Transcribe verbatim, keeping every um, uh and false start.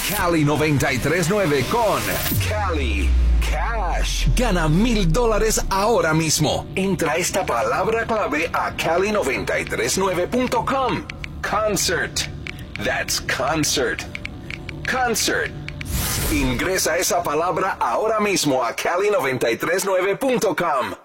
Cali noventa y tres nueve con Cali Cash. Gana mil dólares ahora mismo. Entra esta palabra clave a cali noventa y tres nueve punto com. Concert. That's concert. Concert. Ingresa esa palabra ahora mismo a cali noventa y tres nueve punto com.